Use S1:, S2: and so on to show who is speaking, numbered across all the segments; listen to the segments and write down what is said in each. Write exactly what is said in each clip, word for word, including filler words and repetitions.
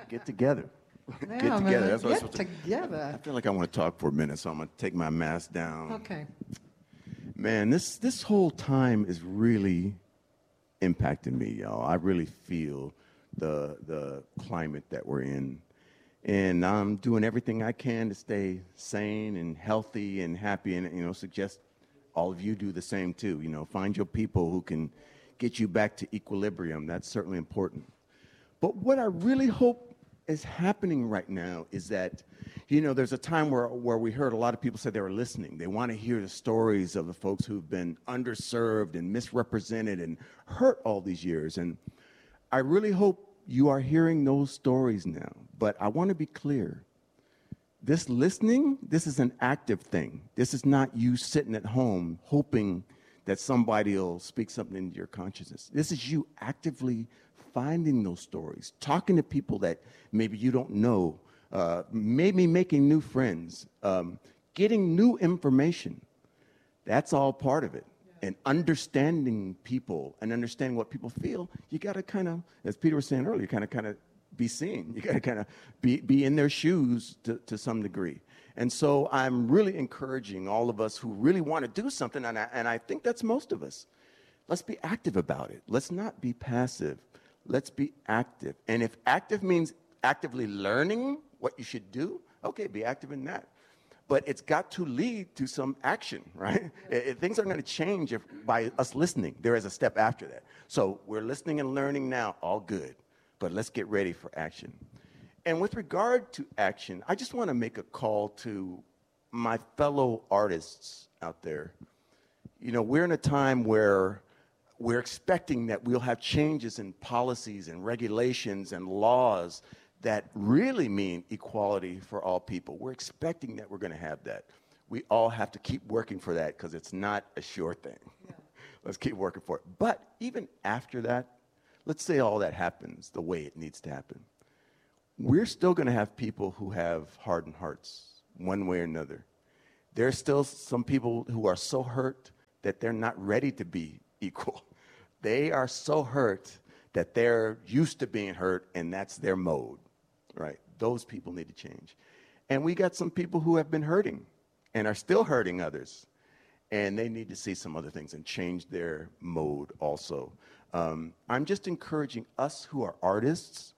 S1: Get together.
S2: Yeah,
S1: Get together. That's what
S2: get
S1: I'm supposed
S2: together.
S1: to. I feel like I want to talk for a minute, so I'm going to take my mask down.
S2: Okay.
S1: Man, this this whole time is really impacting me, y'all. I really feel the the climate that we're in. And I'm doing everything I can to stay sane and healthy and happy, and, you know, suggest all of you do the same too. You know, find your people who can get you back to equilibrium. That's certainly important. But what I really hope is happening right now is that, you know, there's a time where, where we heard a lot of people say they were listening. They want to hear the stories of the folks who've been underserved and misrepresented and hurt all these years. And I really hope you are hearing those stories now. But I want to be clear. This listening, this is an active thing. This is not you sitting at home hoping that somebody will speak something into your consciousness. This is you actively finding those stories, talking to people that maybe you don't know, uh, maybe making new friends, um, getting new information. That's all part of it. Yeah. And understanding people and understanding what people feel, you got to kind of, as Peter was saying earlier, kind of kind of be seen. You got to kind of be, be in their shoes to, to some degree. And so I'm really encouraging all of us who really want to do something, and I, and I think that's most of us. Let's be active about it. Let's not be passive. Let's be active. And if active means actively learning what you should do, okay, be active in that. But it's got to lead to some action, right? Yeah. It, it, things aren't going to change if, by us listening. There is a step after that. So we're listening and learning now, all good. But let's get ready for action. And with regard to action, I just want to make a call to my fellow artists out there. You know, we're in a time where we're expecting that we'll have changes in policies and regulations and laws that really mean equality for all people. We're expecting that we're going to have that. We all have to keep working for that because it's not a sure thing. Yeah. Let's keep working for it. But even after that, let's say all that happens the way it needs to happen. We're still going to have people who have hardened hearts one way or another. There's still some people who are so hurt that they're not ready to be equal. They are so hurt that they're used to being hurt, and that's their mode, right? Those people need to change. And we got some people who have been hurting and are still hurting others, and they need to see some other things and change their mode also. Um, I'm just encouraging us who are artists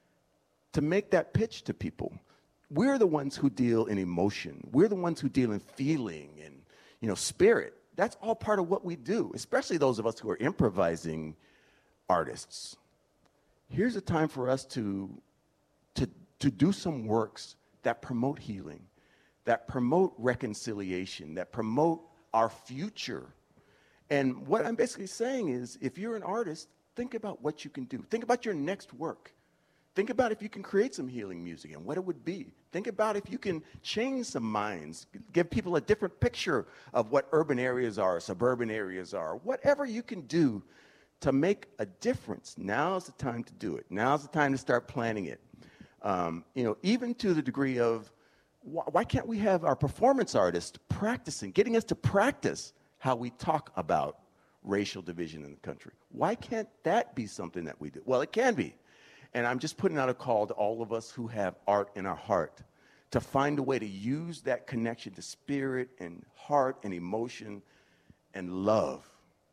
S1: to make that pitch to people. We're the ones who deal in emotion. We're the ones who deal in feeling and, you know, spirit. That's all part of what we do, especially those of us who are improvising artists. Here's a time for us to, to, to do some works that promote healing, that promote reconciliation, that promote our future. And what I'm basically saying is, if you're an artist, think about what you can do. Think about your next work. Think about if you can create some healing music and what it would be. Think about if you can change some minds, give people a different picture of what urban areas are, suburban areas are, whatever you can do to make a difference. Now's the time to do it. Now's the time to start planning it. Um, you know, even to the degree of, wh- why can't we have our performance artists practicing, getting us to practice how we talk about racial division in the country? Why can't that be something that we do? Well, it can be. And I'm just putting out a call to all of us who have art in our heart to find a way to use that connection to spirit and heart and emotion and love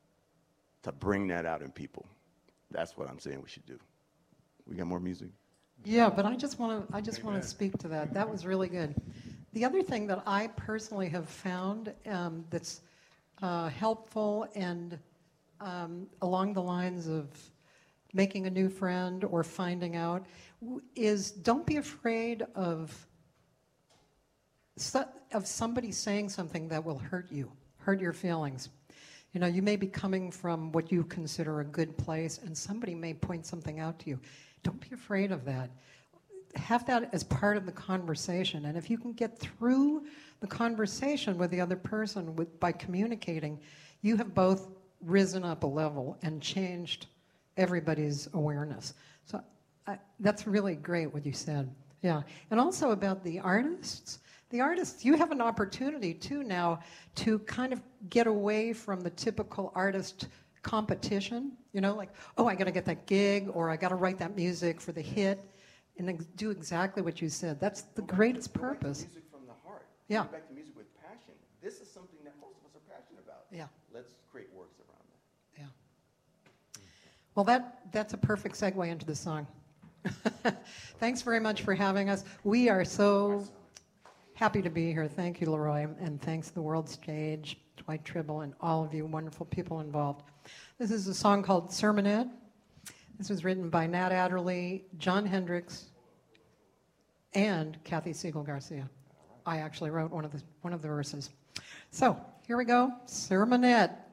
S1: to bring that out in people. That's what I'm saying we should do. We got more music?
S2: Yeah, but I just want to I just want to speak to that. That was really good. The other thing that I personally have found um, that's uh, helpful and um, along the lines of making a new friend or finding out is don't be afraid of of somebody saying something that will hurt you, hurt your feelings. You know, you may be coming from what you consider a good place, and somebody may point something out to you. Don't be afraid of that. Have that as part of the conversation, and if you can get through the conversation with the other person with, by communicating, you have both risen up a level and changed everybody's awareness. So I, that's really great what you said. Yeah. And also about the artists. The artists, you have an opportunity too now to kind of get away from the typical artist competition. You know, like, oh, I got to get that gig or I got to write that music for the hit. and ex- do exactly what you said. That's the
S1: Go back to-
S2: greatest
S1: go back to
S2: purpose.
S1: music from the heart.
S2: Yeah.
S1: Go back to music with passion. This is something that most of us are passionate about.
S2: Yeah.
S1: Let's create works around that.
S2: Yeah. Well, that, that's a perfect segue into the song. Thanks very much for having us. We are so happy to be here. Thank you, Leroy, and thanks the World Stage, Dwight Tribble, and all of you wonderful people involved. This is a song called Sermonette. This was written by Nat Adderley, John Hendricks, and Kathy Siegel Garcia. I actually wrote one of the one of the verses. So here we go, Sermonette.